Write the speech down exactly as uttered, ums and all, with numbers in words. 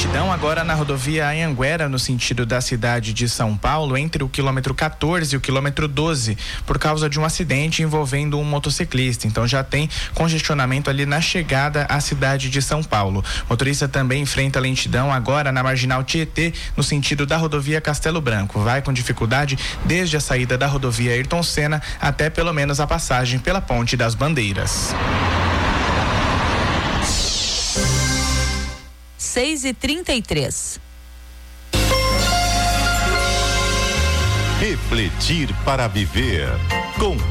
lentidão agora na rodovia Anhanguera, no sentido da cidade de São Paulo, entre o quilômetro quatorze e o quilômetro doze, por causa de um acidente envolvendo um motociclista. Então já tem congestionamento ali na chegada à cidade de São Paulo. O motorista também enfrenta lentidão agora na marginal Tietê, no sentido da rodovia Castelo Branco. Vai com dificuldade desde a saída da rodovia Ayrton Senna até pelo menos a passagem pela Ponte das Bandeiras. seis e trinta e três. Refletir para viver com